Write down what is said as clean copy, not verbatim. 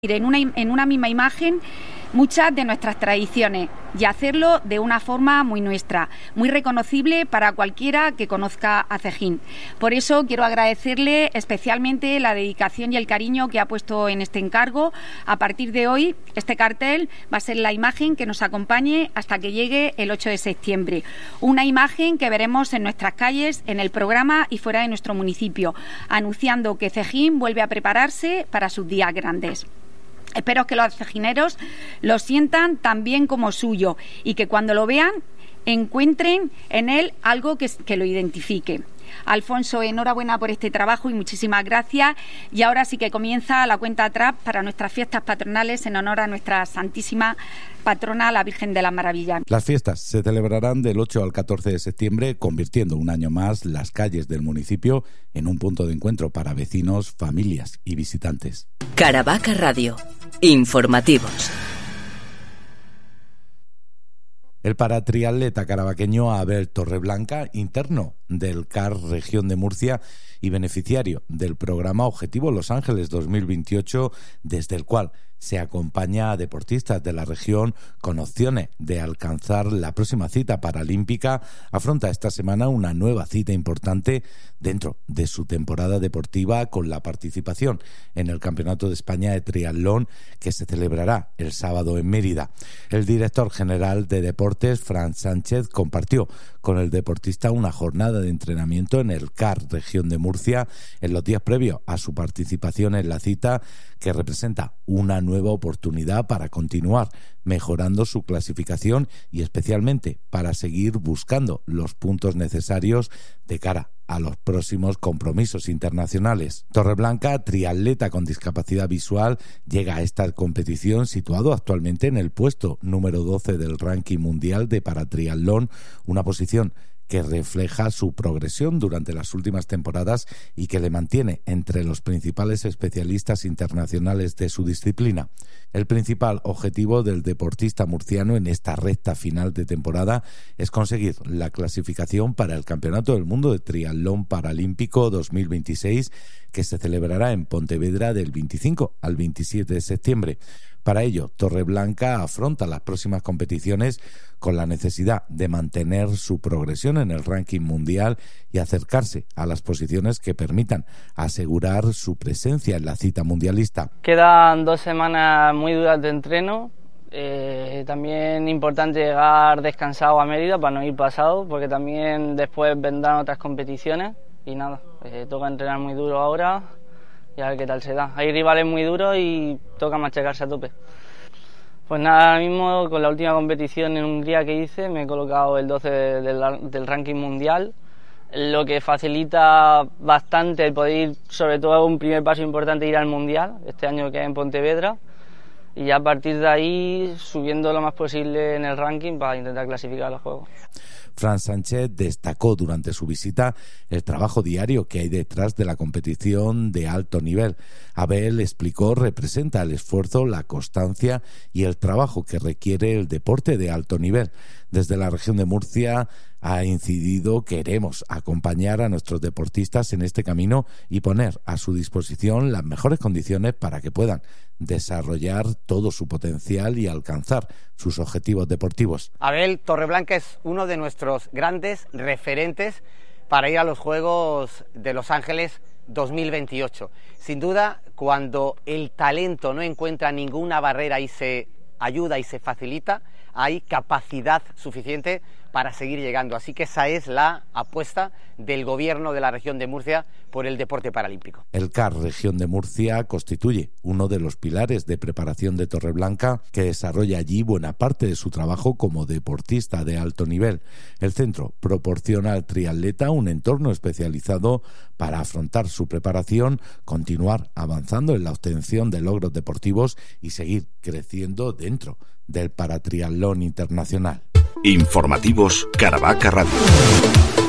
en una misma imagen muchas de nuestras tradiciones y hacerlo de una forma muy nuestra, muy reconocible para cualquiera que conozca a Cejín. Por eso quiero agradecerle especialmente la dedicación y el cariño que ha puesto en este encargo. A partir de hoy, este cartel va a ser la imagen que nos acompañe hasta que llegue el 8 de septiembre. Una imagen que veremos en nuestras calles, en el programa y fuera de nuestro municipio, anunciando que Cejín vuelve a prepararse para sus días grandes. Espero que los cejineros lo sientan tan bien como suyo y que cuando lo vean encuentren en él algo que lo identifique. Alfonso, enhorabuena por este trabajo y muchísimas gracias. Y ahora sí que comienza la cuenta atrás para nuestras fiestas patronales en honor a nuestra Santísima Patrona, la Virgen de las Maravillas. Las fiestas se celebrarán del 8 al 14 de septiembre, convirtiendo un año más las calles del municipio en un punto de encuentro para vecinos, familias y visitantes. Caravaca Radio. Informativos. El paratriatleta caravaqueño Abel Torreblanca, interno del CAR Región de Murcia y beneficiario del programa Objetivo Los Ángeles 2028, desde el cual se acompaña a deportistas de la región con opciones de alcanzar la próxima cita paralímpica, afronta esta semana una nueva cita importante dentro de su temporada deportiva con la participación en el Campeonato de España de Triatlón que se celebrará el sábado en Mérida. El director general de Deportes, Fran Sánchez, compartió con el deportista una jornada de entrenamiento en el CAR Región de Murcia en los días previos a su participación en la cita, que representa una nueva oportunidad para continuar mejorando su clasificación y especialmente para seguir buscando los puntos necesarios de cara a los próximos compromisos internacionales. Torreblanca, triatleta con discapacidad visual, llega a esta competición situado actualmente en el puesto número 12 del ranking mundial de paratriatlón, una posición que refleja su progresión durante las últimas temporadas y que le mantiene entre los principales especialistas internacionales de su disciplina. El principal objetivo del deportista murciano en esta recta final de temporada es conseguir la clasificación para el Campeonato del Mundo de Triatlón Paralímpico 2026, que se celebrará en Pontevedra del 25 al 27 de septiembre. Para ello, Torreblanca afronta las próximas competiciones con la necesidad de mantener su progresión en el ranking mundial y acercarse a las posiciones que permitan asegurar su presencia en la cita mundialista. Quedan 2 semanas muy duras de entreno. También importante llegar descansado a Mérida para no ir pasado, porque también después vendrán otras competiciones y nada, toca entrenar muy duro ahora y a ver qué tal se da. Hay rivales muy duros y toca machacarse a tope. Pues nada, ahora mismo con la última competición en Hungría que hice me he colocado el 12 del ranking mundial, lo que facilita bastante el poder ir, sobre todo un primer paso importante, ir al mundial, este año que es en Pontevedra, y ya a partir de ahí subiendo lo más posible en el ranking para intentar clasificar a los Juegos. Fran Sánchez destacó durante su visita el trabajo diario que hay detrás de la competición de alto nivel. Abel explicó, representa el esfuerzo, la constancia y el trabajo que requiere el deporte de alto nivel. Desde la región de Murcia ha incidido: queremos acompañar a nuestros deportistas en este camino y poner a su disposición las mejores condiciones para que puedan desarrollar todo su potencial y alcanzar sus objetivos deportivos. Abel Torreblanca es uno de nuestros grandes referentes para ir a los Juegos de Los Ángeles 2028. Sin duda, cuando el talento no encuentra ninguna barrera y se ayuda y se facilita, hay capacidad suficiente para seguir llegando. Así que esa es la apuesta del gobierno de la región de Murcia por el deporte paralímpico. El CAR Región de Murcia constituye uno de los pilares de preparación de Torreblanca, que desarrolla allí buena parte de su trabajo como deportista de alto nivel. El centro proporciona al triatleta un entorno especializado para afrontar su preparación, continuar avanzando en la obtención de logros deportivos y seguir creciendo dentro del paratriatlón internacional. Informativos Caravaca Radio.